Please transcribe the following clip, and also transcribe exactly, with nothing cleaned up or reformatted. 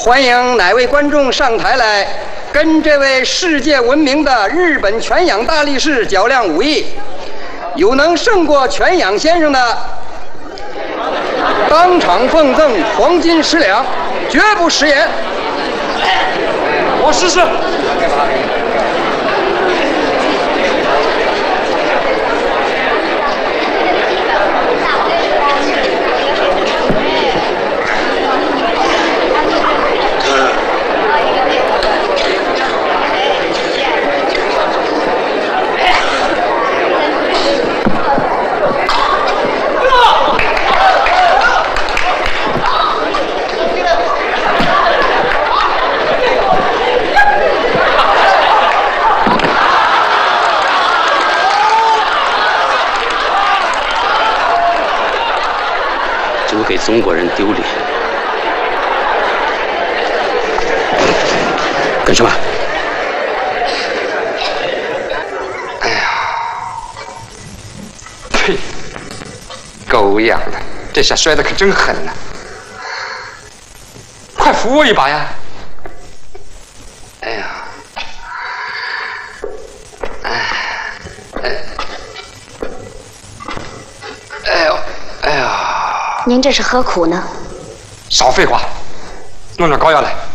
欢迎哪位观众上台来，跟这位世界闻名的日本犬养大力士较量武艺？有能胜过犬养先生的，当场奉赠黄金十两，绝不食言。 我试试。 给中国人丢脸，干什么？ 哎呀，呸！狗养的，这下摔得可真狠呐！快扶我一把呀！哎呀，哎，哎，哎呦，哎呀！ 您这是何苦呢？ 少废话，弄点膏药来。